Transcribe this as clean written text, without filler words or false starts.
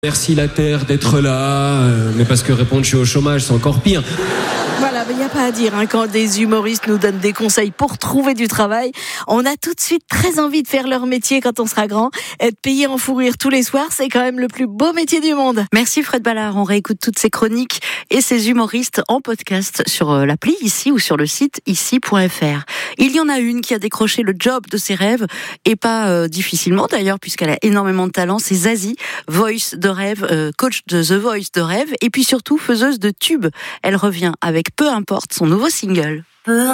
Merci la terre d'être là, mais parce que répondre je suis au chômage, c'est encore pire. Voilà, il n'y a pas à dire, quand des humoristes nous donnent des conseils pour trouver du travail, on a tout de suite très envie de faire leur métier quand on sera grand. Être payé en fou rire tous les soirs, c'est quand même le plus beau métier du monde. Merci Fred Ballard, on réécoute toutes ces chroniques et ces humoristes en podcast sur l'appli Ici ou sur le site ici.fr. Il y en a une qui a décroché le job de ses rêves, et pas difficilement d'ailleurs, puisqu'elle a énormément de talent, c'est Zazie, voice de rêve, coach de The Voice de rêve, et puis surtout faiseuse de tubes. Elle revient avec Peu importe, son nouveau single.